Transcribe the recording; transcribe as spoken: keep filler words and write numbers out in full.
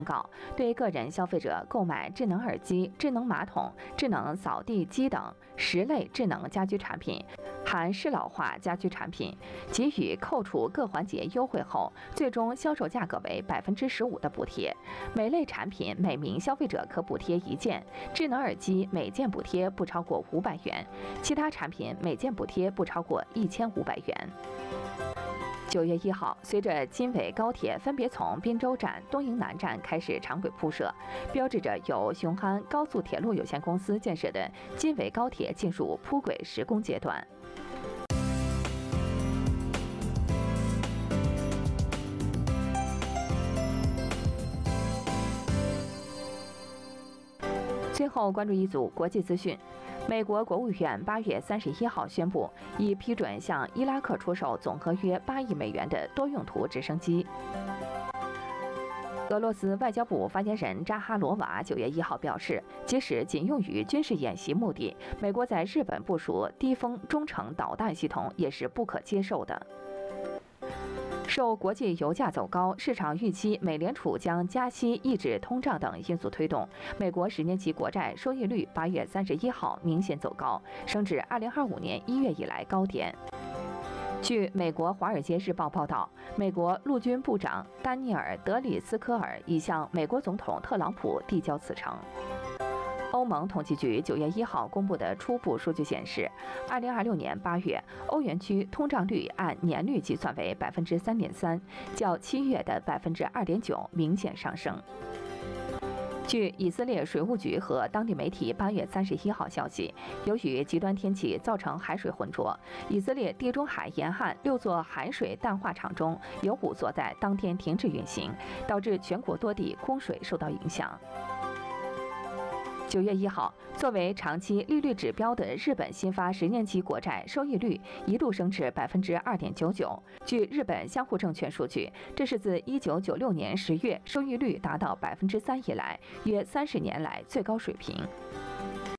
告，对个人消费者购买智能耳机、智能马桶、智能扫地机等十类智能家居产品。 含适老化家居产品，给予扣除各环节优惠后，最终销售价格为百分之十五的补贴。每类产品每名消费者可补贴一件，智能耳机每件补贴不超过五百元，其他产品每件补贴不超过一千五百元。 九月一号，随着京纬高铁分别从滨州站、东营南站开始长轨铺设，标志着由雄安高速铁路有限公司建设的京纬高铁进入铺轨施工阶段。 最后关注一组国际资讯。美国国务院八月三十一号宣布，已批准向伊拉克出售总额约八亿美元的多用途直升机。俄罗斯外交部发言人扎哈罗娃九月一号表示，即使仅用于军事演习目的，美国在日本部署低风中程导弹系统也是不可接受的。 受国际油价走高、市场预期美联储将加息抑制通胀等因素推动，美国十年期国债收益率八月三十一号明显走高，升至二零二五年一月以来高点。据美国《华尔街日报》报道，美国陆军部长丹尼尔·德里斯科尔已向美国总统特朗普递交辞呈。 欧盟统计局九月一号公布的初步数据显示，二零二六年八月，欧元区通胀率按年率计算为百分之三点三，较七月的百分之二点九明显上升。据以色列水务局和当地媒体八月三十一号消息，由于极端天气造成海水浑浊，以色列地中海沿岸六座海水淡化厂中有五座在当天停止运行，导致全国多地供水受到影响。 九月一号，作为长期利率指标的日本新发十年期国债收益率一度升至百分之二点九九。据日本相互证券数据，这是自一九九六年十月收益率达到百分之三以来，约三十年来最高水平。